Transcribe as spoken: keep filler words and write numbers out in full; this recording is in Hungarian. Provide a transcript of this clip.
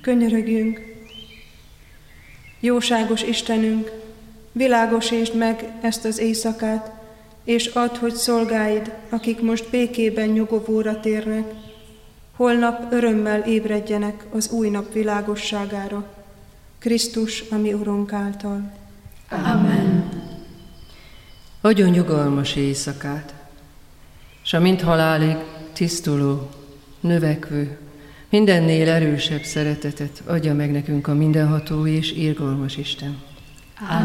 Könyörögjünk! Jóságos Istenünk, világosítsd meg ezt az éjszakát, és add, hogy szolgáid, akik most békében nyugovóra térnek, holnap örömmel ébredjenek az új nap világosságára, Krisztus, a mi Urunk által. Amen. Adjon nyugalmas éjszakát, s amint halálig tisztuló, növekvő, mindennél erősebb szeretetet adja meg nekünk a mindenható és irgalmas Isten.